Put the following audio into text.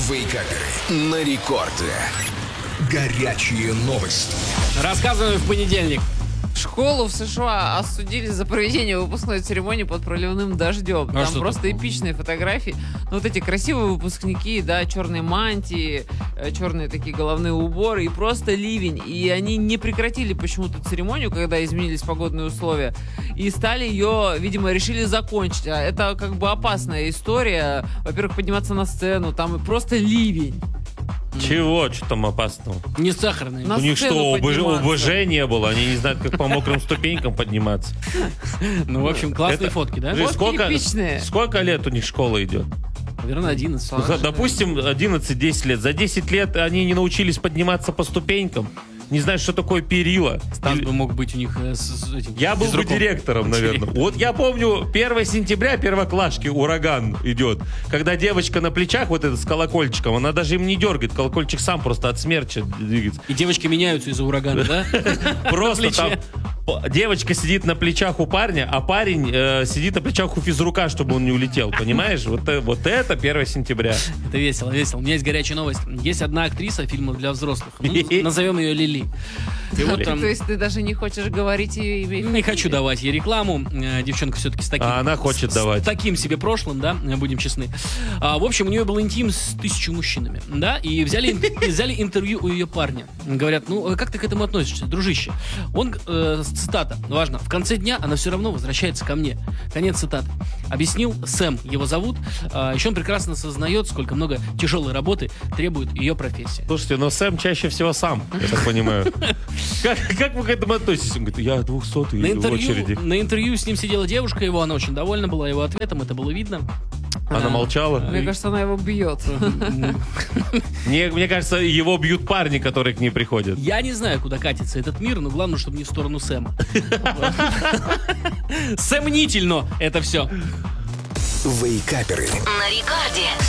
Вейкаперы на рекорде. Горячие новости. Рассказываем в понедельник. Школу в США осудили за проведение выпускной церемонии под проливным дождем. Там просто такое? эпичные фотографии. Ну, вот эти красивые выпускники, да, черные мантии, черные такие головные уборы и просто ливень. И они не прекратили почему-то церемонию, когда изменились погодные условия, и стали ее, видимо, решили закончить. А это как бы опасная история. Во-первых, подниматься на сцену, там просто ливень. Чего? Что там опасного? Не сахарный. На У них сцену что, подниматься. ОБЖ не было? Они не знают, как по мокрым ступенькам подниматься. Ну, в общем, классные Это- фотки, да? Жень, Фотки эпичные. сколько лет у них школа идет? Наверное, 11. Слушай, Допустим, 11-10 лет. За 10 лет они не научились подниматься по ступенькам. Не знают, что такое перила. Стас бы мог быть у них с этим. Я был бы физруком. директором, наверное. Вот я помню, 1 сентября, первоклашки, ураган идет. Когда девочка на плечах, вот эта с колокольчиком, она даже им не дергает, колокольчик сам просто от смерча двигается. И девочки меняются из-за урагана, да? Просто там плече. девочка сидит на плечах у парня, а парень сидит на плечах у физрука, чтобы он не улетел, понимаешь? Вот это 1 сентября. Это весело, весело. У меня есть горячая новость. Есть одна актриса фильмов для взрослых. Ну, назовем ее Лили. И вот там... То есть ты даже не хочешь говорить ее имя? Не хочу давать ей рекламу. Девчонка все-таки с таким... А она хочет давать. С таким себе прошлым, да, будем честны. В общем, у нее был интим с 1000 мужчинами, да, и взяли интервью у ее парня. Говорят, ну, как ты к этому относишься, дружище? Он, цитата, важно, в конце дня она все равно возвращается ко мне. Конец цитаты. Объяснил Сэм, его зовут. Еще он прекрасно сознает, сколько много тяжелой работы требует ее профессия. Слушайте, но Сэм чаще всего сам, я так понимаю. Как вы к этому относитесь? Он говорит, я 200-й в очереди. На интервью с ним сидела девушка его, она очень довольна была его ответом, это было видно. Она молчала. Мне кажется, она его бьет. Мне кажется, его бьют парни, которые к ней приходят. Я не знаю, куда катится этот мир, но главное, чтобы не в сторону Сэма. Сомнительно это все. Вейкаперы. На рекорде.